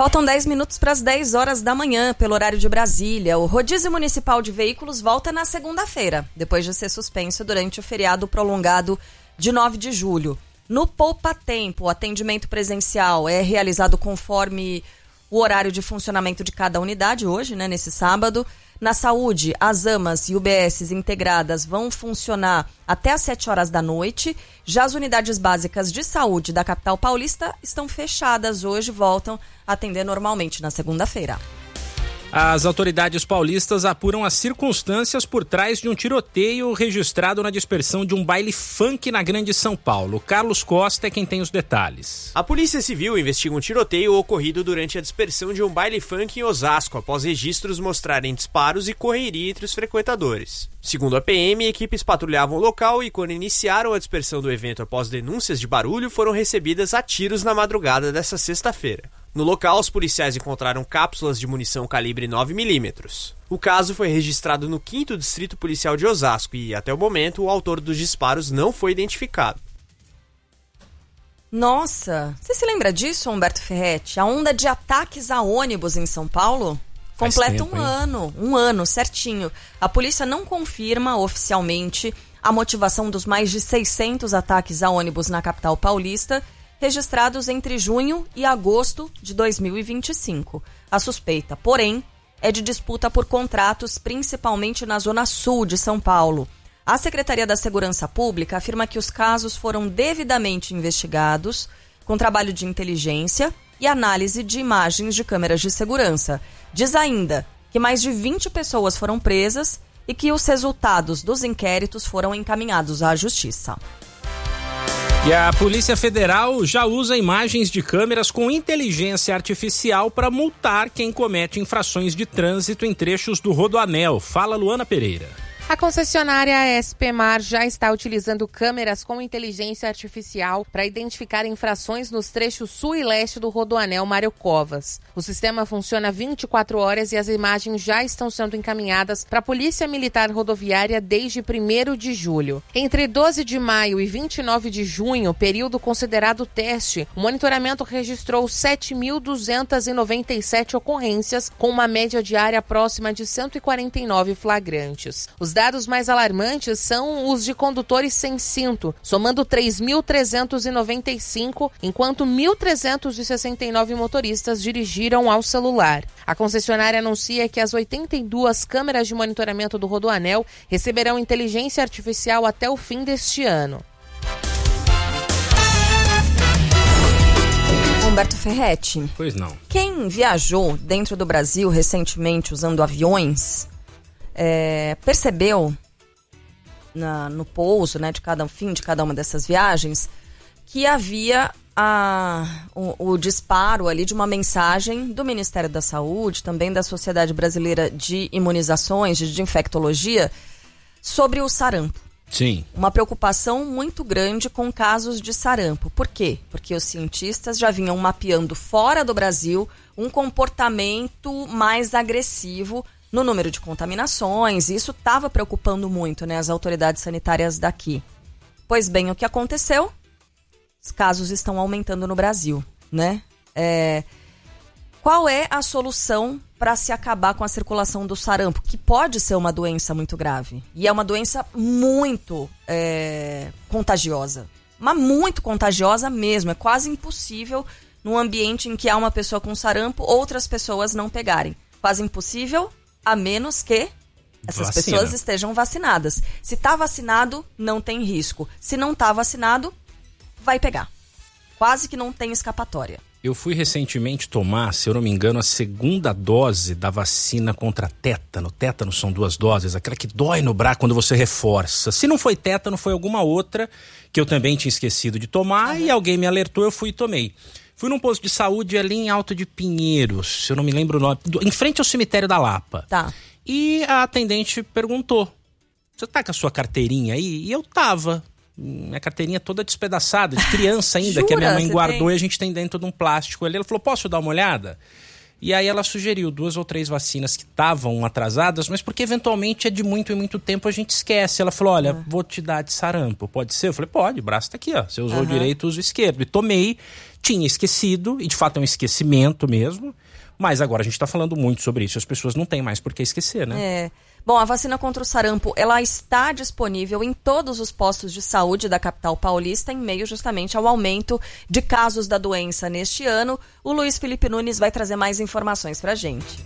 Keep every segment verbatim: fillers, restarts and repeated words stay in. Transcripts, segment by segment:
Faltam dez minutos para as dez horas da manhã, pelo horário de Brasília. O rodízio municipal de veículos volta na segunda-feira, depois de ser suspenso durante o feriado prolongado de nove de julho. No Poupa Tempo, o atendimento presencial é realizado conforme o horário de funcionamento de cada unidade hoje, né, nesse sábado. Na saúde, as AMAs e U B S integradas vão funcionar até às sete horas da noite. Já as unidades básicas de saúde da capital paulista estão fechadas hoje, voltam a atender normalmente na segunda-feira. As autoridades paulistas apuram as circunstâncias por trás de um tiroteio registrado na dispersão de um baile funk na Grande São Paulo. Carlos Costa é quem tem os detalhes. A Polícia Civil investiga um tiroteio ocorrido durante a dispersão de um baile funk em Osasco, após registros mostrarem disparos e correria entre os frequentadores. Segundo a P M, equipes patrulhavam o local e, quando iniciaram a dispersão do evento após denúncias de barulho, foram recebidas a tiros na madrugada desta sexta-feira. No local, os policiais encontraram cápsulas de munição calibre nove milímetros. O caso foi registrado no quinto Distrito Policial de Osasco e, até o momento, o autor dos disparos não foi identificado. Nossa, você se lembra disso, Humberto Ferretti? A onda de ataques a ônibus em São Paulo completa um ano, um ano certinho. A polícia não confirma oficialmente a motivação dos mais de seiscentos ataques a ônibus na capital paulista, registrados entre junho e agosto de dois mil e vinte e cinco. A suspeita, porém, é de disputa por contratos, principalmente na zona sul de São Paulo. A Secretaria da Segurança Pública afirma que os casos foram devidamente investigados, com trabalho de inteligência e análise de imagens de câmeras de segurança. Diz ainda que mais de vinte pessoas foram presas e que os resultados dos inquéritos foram encaminhados à Justiça. E a Polícia Federal já usa imagens de câmeras com inteligência artificial para multar quem comete infrações de trânsito em trechos do Rodoanel. Fala, Luana Pereira. A concessionária S P Mar já está utilizando câmeras com inteligência artificial para identificar infrações nos trechos sul e leste do Rodoanel Mário Covas. O sistema funciona vinte e quatro horas e as imagens já estão sendo encaminhadas para a Polícia Militar Rodoviária desde primeiro de julho. Entre doze de maio e vinte e nove de junho, período considerado teste, o monitoramento registrou sete mil duzentas e noventa e sete ocorrências, com uma média diária próxima de cento e quarenta e nove flagrantes. Os dados mais alarmantes são os de condutores sem cinto, somando três mil trezentos e noventa e cinco, enquanto mil trezentos e sessenta e nove motoristas dirigiram ao celular. A concessionária anuncia que as oitenta e duas câmeras de monitoramento do Rodoanel receberão inteligência artificial até o fim deste ano. Humberto Ferretti. Pois não. Quem viajou dentro do Brasil recentemente usando aviões É, percebeu na, no pouso, né, de cada fim de cada uma dessas viagens que havia a, o, o disparo ali de uma mensagem do Ministério da Saúde, também da Sociedade Brasileira de Imunizações, de, de Infectologia, sobre o sarampo. Sim. Uma preocupação muito grande com casos de sarampo. Por quê? Porque os cientistas já vinham mapeando fora do Brasil um comportamento mais agressivo no número de contaminações, e isso estava preocupando muito, né, as autoridades sanitárias daqui. Pois bem, o que aconteceu? Os casos estão aumentando no Brasil, né? É... Qual é a solução para se acabar com a circulação do sarampo? Que pode ser uma doença muito grave. E é uma doença muito é... contagiosa. Mas muito contagiosa mesmo. É quase impossível, num ambiente em que há uma pessoa com sarampo, outras pessoas não pegarem. Quase impossível, a menos que essas Vacina. pessoas estejam vacinadas. Se está vacinado, não tem risco. Se não está vacinado, vai pegar. Quase que não tem escapatória. Eu fui recentemente tomar, se eu não me engano, a segunda dose da vacina contra tétano. Tétano são duas doses, aquela que dói no braço quando você reforça. Se não foi tétano, foi alguma outra que eu também tinha esquecido de tomar, uhum. E alguém me alertou, eu fui e tomei. Fui num posto de saúde ali em Alto de Pinheiros, se eu não me lembro o nome, em frente ao cemitério da Lapa. Tá. E a atendente perguntou, você tá com a sua carteirinha aí? E eu tava. Minha carteirinha toda despedaçada, de criança ainda, Jura? Que a minha mãe Você guardou tem? E a gente tem dentro de um plástico ali. Ela falou, posso dar uma olhada? E aí ela sugeriu duas ou três vacinas que estavam atrasadas, mas porque eventualmente é de muito e muito tempo a gente esquece. Ela falou, olha, uhum. vou te dar de sarampo, pode ser? Eu falei, pode, o braço tá aqui, ó. Você usou uhum. o direito, usa o esquerdo. E tomei, tinha esquecido, e de fato é um esquecimento mesmo, mas agora a gente está falando muito sobre isso, as pessoas não têm mais por que esquecer, né? É. Bom, a vacina contra o sarampo, ela está disponível em todos os postos de saúde da capital paulista, em meio justamente ao aumento de casos da doença neste ano. O Luiz Felipe Nunes vai trazer mais informações pra gente.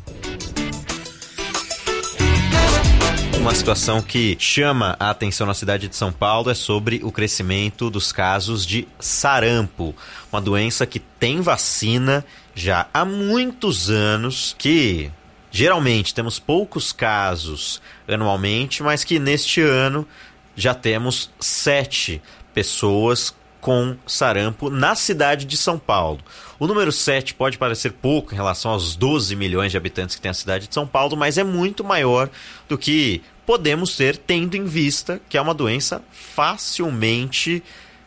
Uma situação que chama a atenção na cidade de São Paulo é sobre o crescimento dos casos de sarampo, uma doença que tem vacina já há muitos anos, que geralmente temos poucos casos anualmente, mas que neste ano já temos sete pessoas com sarampo na cidade de São Paulo. O número sete pode parecer pouco em relação aos doze milhões de habitantes que tem a cidade de São Paulo, mas é muito maior do que podemos ter, tendo em vista que é uma doença facilmente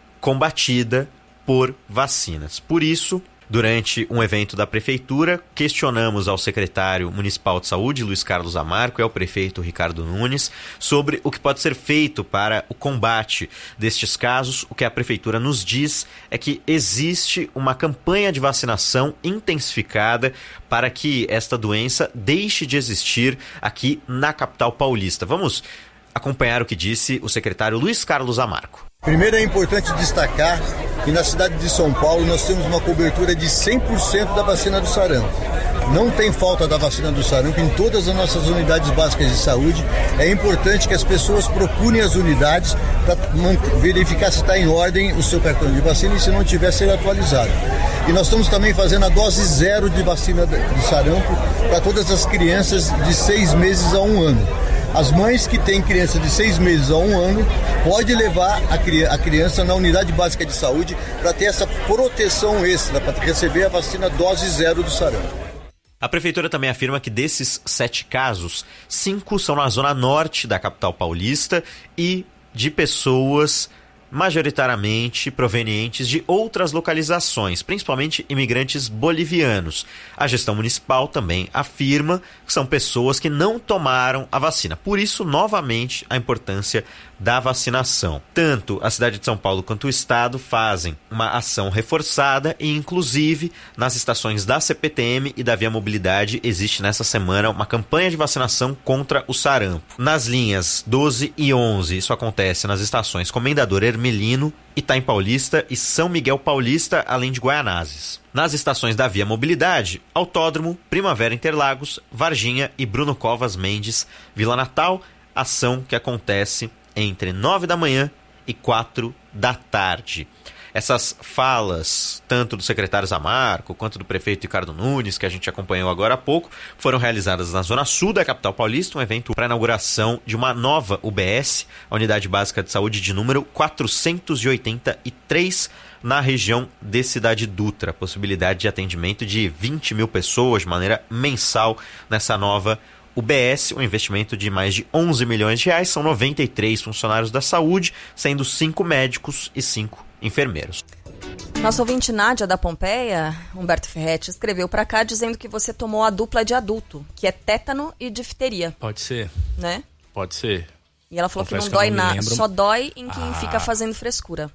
combatida por vacinas. Por isso, durante um evento da Prefeitura, questionamos ao secretário municipal de saúde, Luiz Carlos Zamarco, e ao prefeito Ricardo Nunes, sobre o que pode ser feito para o combate destes casos. O que a Prefeitura nos diz é que existe uma campanha de vacinação intensificada para que esta doença deixe de existir aqui na capital paulista. Vamos acompanhar o que disse o secretário Luiz Carlos Zamarco. Primeiro, é importante destacar que na cidade de São Paulo nós temos uma cobertura de cem por cento da vacina do sarampo. Não tem falta da vacina do sarampo em todas as nossas unidades básicas de saúde. É importante que as pessoas procurem as unidades para verificar se está em ordem o seu cartão de vacina e, se não tiver, ser atualizado. E nós estamos também fazendo a dose zero de vacina de sarampo para todas as crianças de seis meses a um ano. As mães que têm criança de seis meses a um ano podem levar a, cri- a criança na unidade básica de saúde para ter essa proteção extra, para receber a vacina dose zero do sarampo. A Prefeitura também afirma que desses sete casos, cinco são na zona norte da capital paulista e de pessoas majoritariamente provenientes de outras localizações, principalmente imigrantes bolivianos. A gestão municipal também afirma que são pessoas que não tomaram a vacina. Por isso, novamente, a importância da vacinação. Tanto a cidade de São Paulo quanto o estado fazem uma ação reforçada e, inclusive, nas estações da C P T M e da Via Mobilidade existe nessa semana uma campanha de vacinação contra o sarampo. Nas linhas doze e onze, isso acontece nas estações Comendador Hermelino, Itaim Paulista e São Miguel Paulista, além de Guaianazes. Nas estações da Via Mobilidade, Autódromo, Primavera Interlagos, Varginha e Bruno Covas Mendes, Vila Natal, ação que acontece entre nove da manhã e quatro da tarde. Essas falas, tanto do secretário Zamarco quanto do prefeito Ricardo Nunes, que a gente acompanhou agora há pouco, foram realizadas na zona sul da capital paulista, um evento para a inauguração de uma nova U B S, a Unidade Básica de Saúde de número quatrocentos e oitenta e três, na região de Cidade Dutra. Possibilidade de atendimento de vinte mil pessoas de maneira mensal nessa nova U B S, um investimento de mais de onze milhões de reais. São noventa e três funcionários da saúde, sendo cinco médicos e cinco enfermeiros. Nosso ouvinte Nádia da Pompeia, Humberto Ferretti, escreveu pra cá dizendo que você tomou a dupla de adulto, que é tétano e difteria. Pode ser. Né? Pode ser. E ela falou Confesso que não dói que eu não me nada, lembro. só dói em quem Ah. fica fazendo frescura.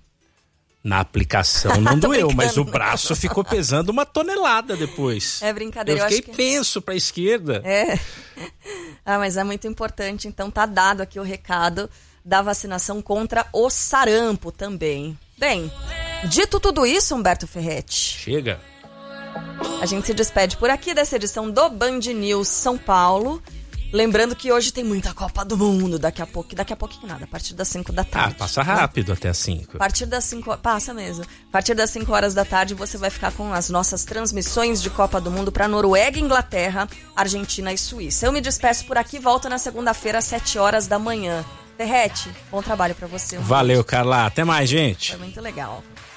Na aplicação não Tô doeu, mas o brincando. braço ficou pesando uma tonelada depois. É brincadeira, eu eu fiquei acho que... penso pra esquerda. É. Ah, mas é muito importante. Então tá dado aqui o recado da vacinação contra o sarampo também. Bem, dito tudo isso, Humberto Ferretti, Chega. a gente se despede por aqui dessa edição do Band News São Paulo. Lembrando que hoje tem muita Copa do Mundo, daqui a pouco, daqui a pouquinho nada, a partir das cinco da Ah, tarde. passa rápido até as cinco. A partir das cinco, passa mesmo. A partir das cinco horas da tarde você vai ficar com as nossas transmissões de Copa do Mundo para Noruega, Inglaterra, Argentina e Suíça. Eu me despeço por aqui, volto na segunda-feira às sete horas da manhã. Ferretti, bom trabalho para você. Valeu, Carla. Até mais, gente. Foi muito legal.